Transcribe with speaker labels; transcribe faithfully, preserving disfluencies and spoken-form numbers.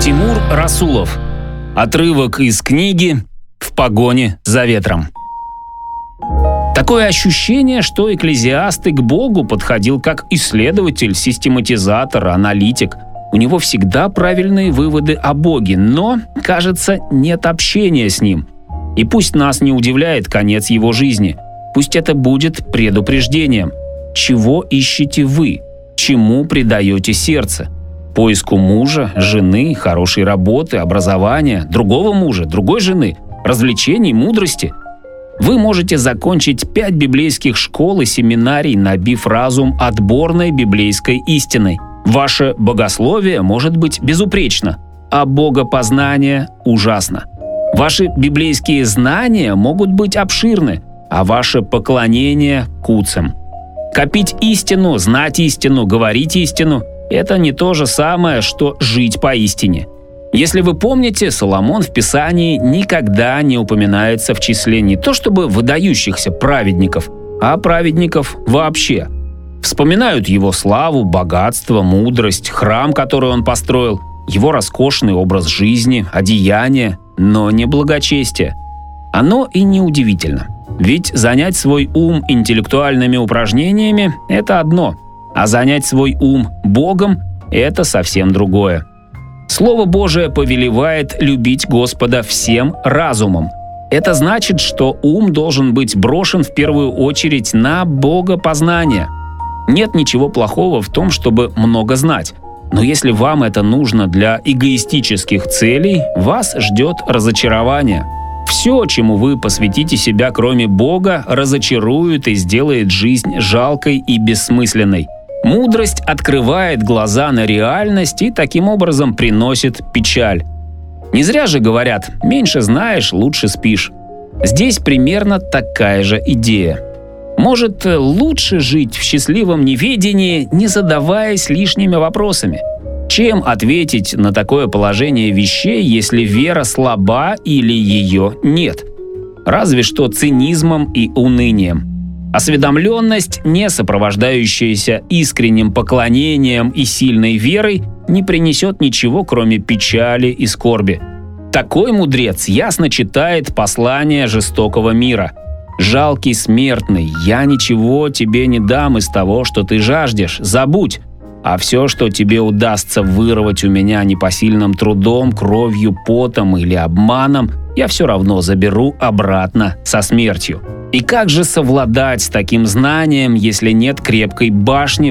Speaker 1: Тимур Расулов. Отрывок из книги «В погоне за ветром». Такое ощущение, что Экклезиаст к Богу подходил как исследователь, систематизатор, аналитик. У него всегда правильные выводы о Боге, но, кажется, нет общения с Ним. И пусть нас не удивляет конец его жизни. Пусть это будет предупреждением. Чего ищете вы? Чему предаете сердце? Поиску мужа, жены, хорошей работы, образования, другого мужа, другой жены, развлечений, мудрости? Вы можете закончить пять библейских школ и семинарий, набив разум отборной библейской истиной. Ваше богословие может быть безупречно, а богопознание ужасно. Ваши библейские знания могут быть обширны, а ваше поклонение – куцем. Копить истину, знать истину, говорить истину – это не то же самое, что жить поистине. Если вы помните, Соломон в Писании никогда не упоминается в числе не то чтобы выдающихся праведников, а праведников вообще. Вспоминают его славу, богатство, мудрость, храм, который он построил, его роскошный образ жизни, одеяние, но не благочестие. Оно и неудивительно. Ведь занять свой ум интеллектуальными упражнениями – это одно, а занять свой ум Богом – это совсем другое. Слово Божие повелевает любить Господа всем разумом. Это значит, что ум должен быть брошен в первую очередь на богопознание. Нет ничего плохого в том, чтобы много знать. Но если вам это нужно для эгоистических целей, вас ждет разочарование. Все, чему вы посвятите себя, кроме Бога, разочарует и сделает жизнь жалкой и бессмысленной. Мудрость открывает глаза на реальность и таким образом приносит печаль. Не зря же говорят: меньше знаешь, лучше спишь. Здесь примерно такая же идея. Может, лучше жить в счастливом неведении, не задаваясь лишними вопросами? Чем ответить на такое положение вещей, если вера слаба или ее нет? Разве что цинизмом и унынием. Осведомленность, не сопровождающаяся искренним поклонением и сильной верой, не принесет ничего, кроме печали и скорби. Такой мудрец ясно читает послание жестокого мира. «Жалкий смертный, я ничего тебе не дам из того, что ты жаждешь, забудь. А все, что тебе удастся вырвать у меня непосильным трудом, кровью, потом или обманом, я все равно заберу обратно со смертью». И как же совладать с таким знанием, если нет крепкой башни,